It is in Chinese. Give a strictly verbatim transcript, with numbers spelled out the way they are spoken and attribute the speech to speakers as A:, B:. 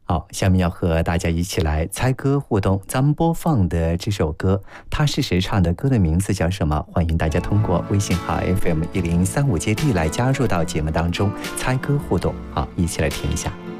A: 好，下面要和大家一起来猜歌互动。咱们播放的这首歌，它是谁唱的？歌的名字叫什么？欢迎大家通过微信号 F M 一零三五 接地来加入到节目当中，猜歌互动。好，一起来听一下。